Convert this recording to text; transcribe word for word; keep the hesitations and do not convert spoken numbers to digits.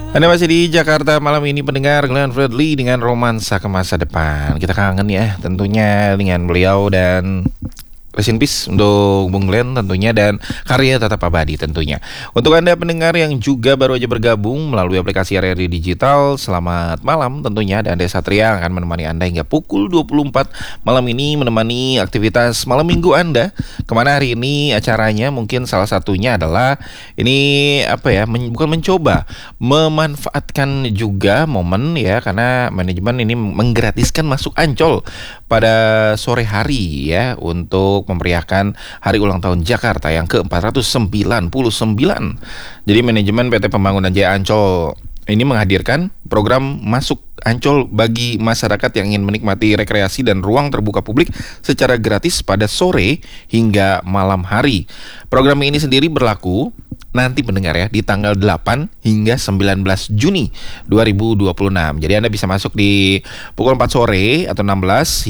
Anda masih di Jakarta malam ini pendengar Glenn Fredly dengan romansa ke masa depan. Kita kangen ya tentunya dengan beliau dan rest in peace untuk Bung Glenn tentunya dan karya tetap abadi tentunya. Untuk Anda pendengar yang juga baru aja bergabung melalui aplikasi R R I Digital, selamat malam tentunya. Dan Ade Satria akan menemani Anda hingga pukul dua puluh empat malam ini, menemani aktivitas malam minggu Anda. Kemana hari ini acaranya? Mungkin salah satunya adalah ini apa ya, men- bukan mencoba, memanfaatkan juga momen ya, karena manajemen ini menggratiskan masuk Ancol pada sore hari ya untuk memeriahkan hari ulang tahun Jakarta yang ke empat ratus sembilan puluh sembilan. Jadi manajemen P T Pembangunan Jaya Ancol ini menghadirkan program Masuk Ancol bagi masyarakat yang ingin menikmati rekreasi dan ruang terbuka publik secara gratis pada sore hingga malam hari. Program ini sendiri berlaku nanti pendengar ya di tanggal delapan hingga sembilan belas Juni dua ribu dua puluh enam. Jadi Anda bisa masuk di pukul empat sore atau enam belas